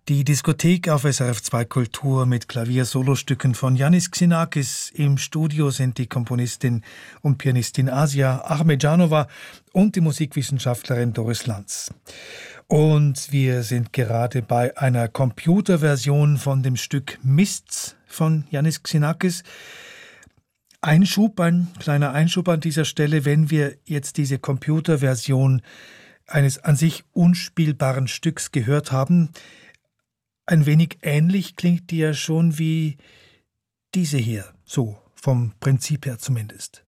Die Diskothek auf SRF 2 Kultur mit Klavier-Solostücken von Yannis Xenakis. Im Studio sind die Komponistin und Pianistin Asia Ahmedjanova und die Musikwissenschaftlerin Doris Lanz. Und wir sind gerade bei einer Computerversion von dem Stück Mists von Yannis Xenakis. Ein kleiner Einschub an dieser Stelle, wenn wir jetzt diese Computerversion eines an sich unspielbaren Stücks gehört haben. Ein wenig ähnlich klingt die ja schon wie diese hier, so vom Prinzip her zumindest.